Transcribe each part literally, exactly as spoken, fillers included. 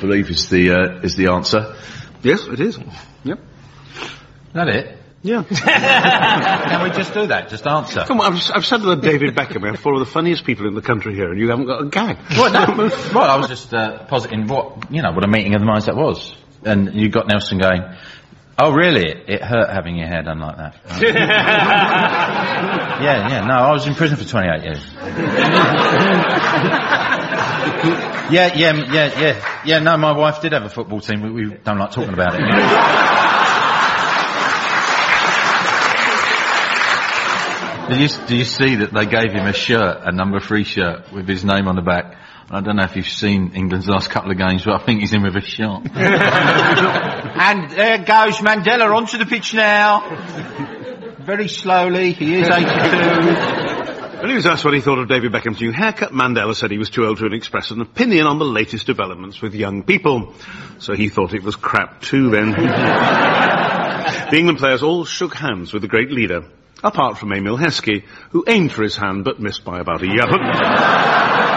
believe is the uh, is the answer. Yes, it is. Yep. Is that it? Yeah. Can we just do that? Just answer. Come on, I've, I've said that David Beckham, we're four of the funniest people in the country here, and you haven't got a gag. Well, no. Well, I was just uh, positing what, you know, what a meeting of the minds that was. And you got Nelson going, oh, really? It hurt having your hair done like that. yeah, yeah, no, I was in prison for twenty-eight years. yeah, yeah, yeah, yeah. Yeah, no, my wife did have a football team. We, we don't like talking about it. Did you, do you see that they gave him a shirt, a number three shirt, with his name on the back? I don't know if you've seen England's last couple of games, but I think he's in with a shot. And there goes Mandela onto the pitch now. Very slowly, he is eighty-two. When he was asked what he thought of David Beckham's new haircut, Mandela said he was too old to express an opinion on the latest developments with young people. So he thought it was crap too then. The England players all shook hands with the great leader, apart from Emil Heskey, who aimed for his hand but missed by about a yard.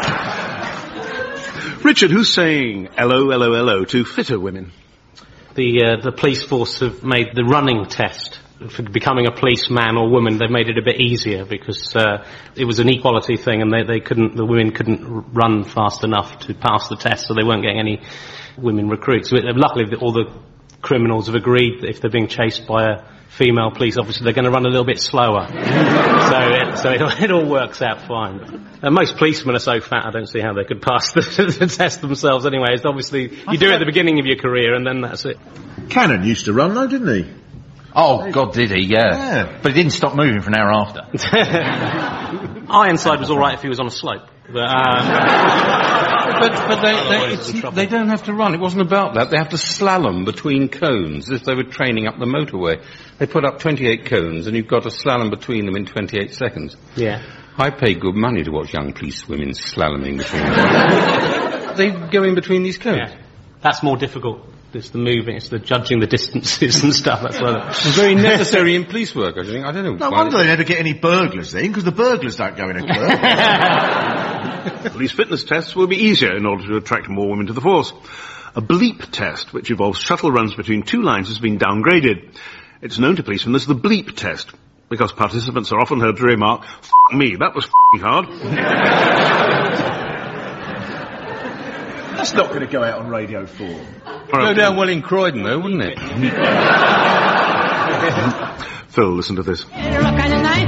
Richard, who's saying L O L O L O to fitter women? The uh, the police force have made the running test for becoming a policeman or woman. They've made it a bit easier because uh, it was an equality thing, and they, they couldn't, the women couldn't run fast enough to pass the test, so they weren't getting any women recruits. Luckily, all the criminals have agreed that if they're being chased by a female police officer, they're going to run a little bit slower. so it, so it, it all works out fine. And most policemen are so fat, I don't see how they could pass the, the test themselves anyway. It's obviously, you do it at the beginning of your career and then that's it. Cannon used to run though, didn't he? Oh, God, did he? Yeah. yeah. But he didn't stop moving for an hour after. Ironside was all right if he was on a slope. But, um, but, but they, they, it's, they don't have to run. It wasn't about that. They have to slalom between cones as if they were training up the motorway. They put up twenty-eight cones and you've got to slalom between them in twenty-eight seconds. Yeah. I pay good money to watch young police women slaloming between them. They go in between these cones. Yeah. That's more difficult. It's the moving, it's the judging the distances and stuff. That's what it's very necessary in police work, I think. I don't know. No wonder they never get any burglars then, because the burglars don't go in a club. Police fitness tests will be easier in order to attract more women to the force. A bleep test, which involves shuttle runs between two lines, has been downgraded. It's known to policemen as the bleep test, because participants are often heard to remark, F*** me, that was f***ing hard. That's not going to go out on Radio four. It'd go down well in Croydon, though, wouldn't it? Phil, listen to this.